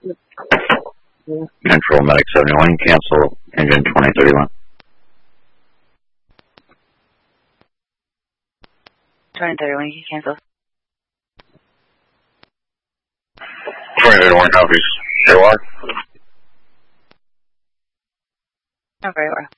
Control Medic 71, cancel engine 2031. 2031, you can cancel. 2031 copies. AOR. Oh, very well.